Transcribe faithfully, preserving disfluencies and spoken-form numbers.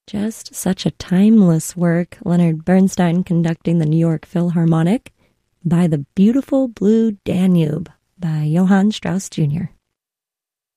Just such a timeless work, Leonard Bernstein conducting the New York Philharmonic by the Beautiful Blue Danube by Johann Strauss Junior